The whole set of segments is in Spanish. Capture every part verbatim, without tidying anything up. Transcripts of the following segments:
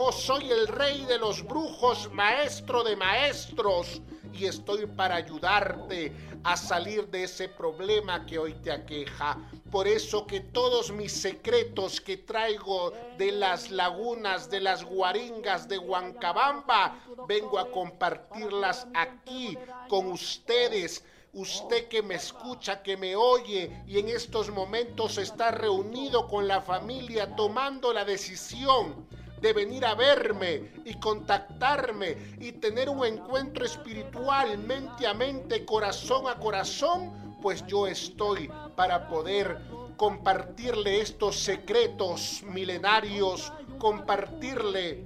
Yo soy el rey de los brujos, maestro de maestros, y estoy para ayudarte a salir de ese problema que hoy te aqueja. Por eso que todos mis secretos que traigo de las lagunas, de las guaringas de Huancabamba, vengo a compartirlas aquí con ustedes. Usted que me escucha, que me oye y en estos momentos está reunido con la familia tomando la decisión de venir a verme y contactarme y tener un encuentro espiritual, mente a mente, corazón a corazón, pues yo estoy para poder compartirle estos secretos milenarios, compartirle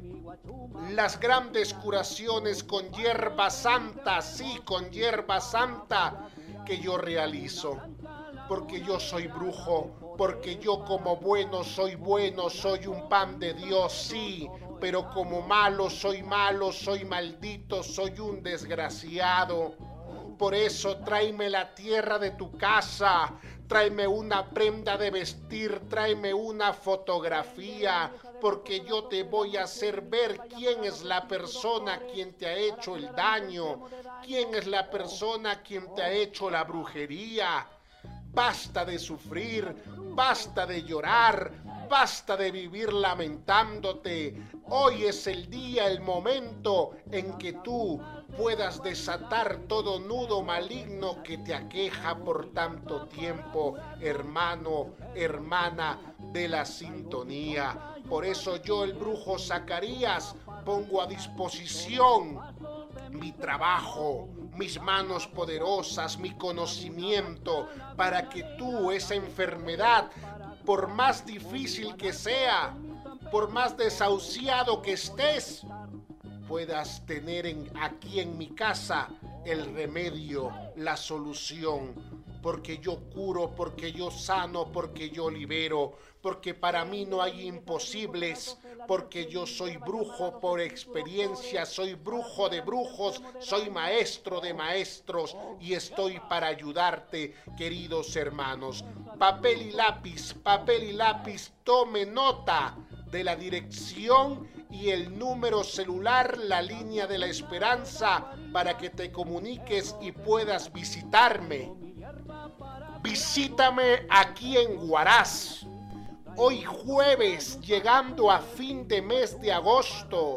las grandes curaciones con hierba santa, sí, con hierba santa que yo realizo. Porque yo soy brujo, porque yo como bueno soy bueno, soy un pan de Dios, sí, pero como malo soy malo, soy maldito, soy un desgraciado. Por eso tráeme la tierra de tu casa, tráeme una prenda de vestir, tráeme una fotografía, porque yo te voy a hacer ver quién es la persona quien te ha hecho el daño, quién es la persona quien te ha hecho la brujería. Basta de sufrir, basta de llorar, basta de vivir lamentándote. Hoy es el día, el momento en que tú puedas desatar todo nudo maligno que te aqueja por tanto tiempo, hermano, hermana de la sintonía. Por eso yo, el brujo Zacarías, pongo a disposición mi trabajo, mis manos poderosas, mi conocimiento, para que tú, esa enfermedad, por más difícil que sea, por más desahuciado que estés, puedas tener en, aquí en mi casa el remedio, la solución, porque yo curo, porque yo sano, porque yo libero, porque para mí no hay imposibles, porque yo soy brujo por experiencia, soy brujo de brujos, soy maestro de maestros y estoy para ayudarte, queridos hermanos. Papel y lápiz, papel y lápiz, tome nota de la dirección y el número celular, la línea de la esperanza, para que te comuniques y puedas visitarme. Visítame aquí en Huaraz. Hoy jueves, llegando a fin de mes de agosto,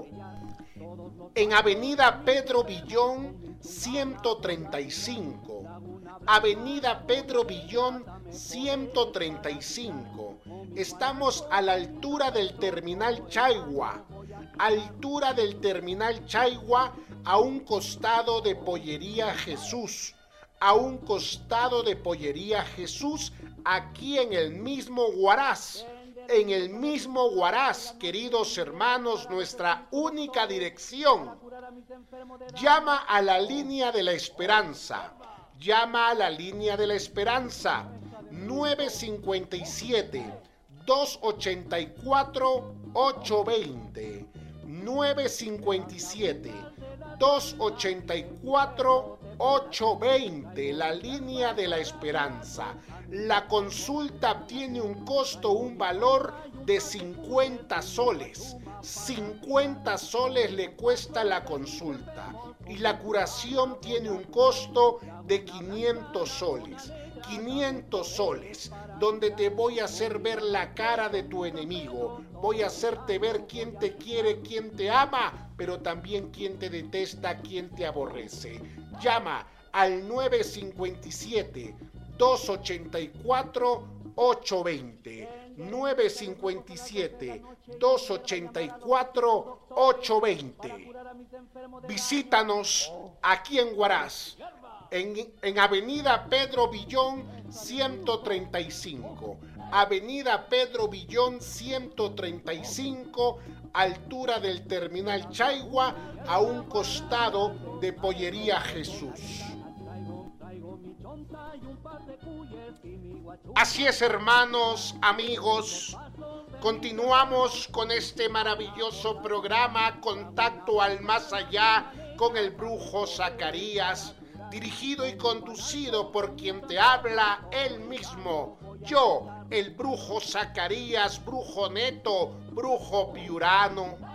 en Avenida Pedro Villón ciento treinta y cinco. Avenida Pedro Villón ciento treinta y cinco. Estamos a la altura del Terminal Chaigua. Altura del Terminal Chaigua, a un costado de Pollería Jesús. A un costado de Pollería Jesús, aquí en el mismo Huaraz. En el mismo Huaraz, queridos hermanos, nuestra única dirección. Llama a la línea de la esperanza. Llama a la línea de la esperanza. nueve cinco siete, dos ocho cuatro, ocho dos cero. nueve cinco siete, dos ocho cuatro, ocho dos cero. La línea de la esperanza. La consulta tiene un costo, un valor de cincuenta soles. cincuenta soles le cuesta la consulta. Y la curación tiene un costo de quinientos soles. quinientos soles, donde te voy a hacer ver la cara de tu enemigo. Voy a hacerte ver quién te quiere, quién te ama, pero también quién te detesta, quién te aborrece. Llama al nueve cinco siete, dos ocho cuatro, ocho dos cero. nueve cinco siete, dos ocho cuatro, ocho dos cero. Visítanos aquí en Huaraz, en, en Avenida Pedro Villón ciento treinta y cinco. Avenida Pedro Villón ciento treinta y cinco, altura del Terminal Chaigua, a un costado de Pollería Jesús. Así es, hermanos, amigos, continuamos con este maravilloso programa Contacto al Más Allá con el brujo Zacarías, dirigido y conducido por quien te habla, él mismo, yo, el brujo Zacarías, brujo neto, brujo piurano.